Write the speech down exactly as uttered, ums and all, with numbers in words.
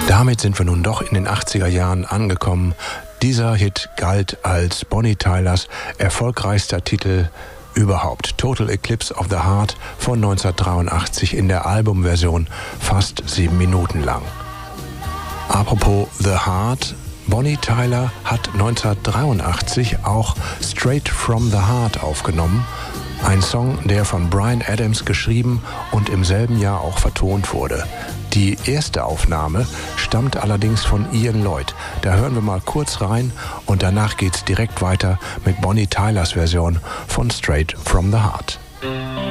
Damit sind wir nun doch in den achtziger Jahren angekommen. Dieser Hit galt als Bonnie Tylers erfolgreichster Titel überhaupt. Total Eclipse of the Heart von neunzehnhundertdreiundachtzig in der Albumversion, fast sieben Minuten lang. Apropos The Heart, Bonnie Tyler hat neunzehnhundertdreiundachtzig auch Straight from the Heart aufgenommen. Ein Song, der von Bryan Adams geschrieben und im selben Jahr auch vertont wurde. Die erste Aufnahme stammt allerdings von Ian Lloyd. Da hören wir mal kurz rein und danach geht's direkt weiter mit Bonnie Tylers Version von Straight from the Heart.